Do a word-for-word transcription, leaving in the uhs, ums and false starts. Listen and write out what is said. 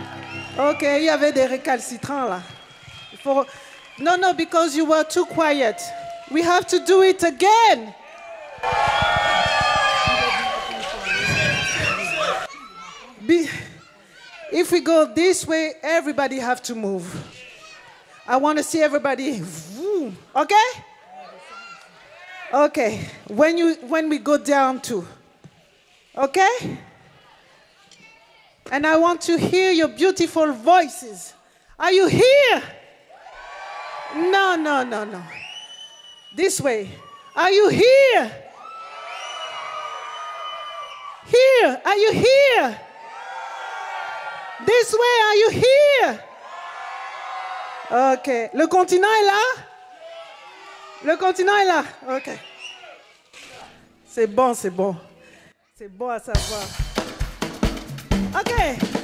Ok, il y avait des récalcitrants là. Il faut... No, no, because you were too quiet. We have to do it again. Be... If we go this way, everybody have to move. I want to see everybody. Okay? Okay. When you when we go down too. Okay? And I want to hear your beautiful voices. Are you here? No, no, no, no. This way. Are you here? Here. Are you here? This way. Are you here? Ok. Le continent est là? Le continent est là? Ok. C'est bon, c'est bon. C'est bon à savoir. Ok.